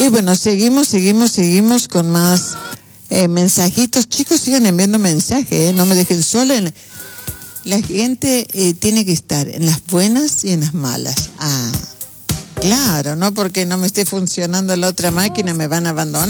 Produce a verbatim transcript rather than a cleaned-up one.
Y bueno, seguimos, seguimos, seguimos con más eh, mensajitos. Chicos, sigan enviando mensajes, ¿eh? No me dejen sola. En... La gente eh, tiene que estar en las buenas y en las malas. Ah, claro, no porque no me esté funcionando la otra máquina me van a abandonar.